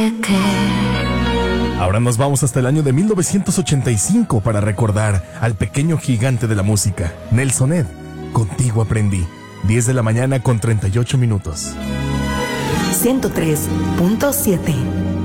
Ahora nos vamos hasta el año de 1985 para recordar al pequeño gigante de la música, Nelson Ed. Contigo aprendí. 10 de la mañana con 38 minutos. 103.7